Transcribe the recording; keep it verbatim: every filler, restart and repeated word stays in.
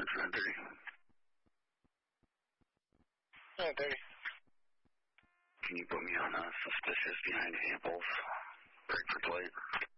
nine thirty. nine thirty. Can you put me on uh, suspicious behind Hamples? Break for plate.